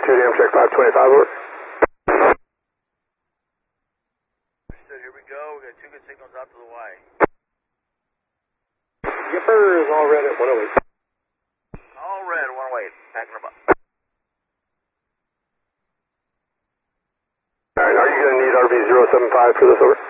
Amtrak 525, over. Understood, here we go. We got 2 good signals out to the Y. Skipper is all red at 108. All red, 108. Packing them up. Alright, are you going to need RV 075 for this, over?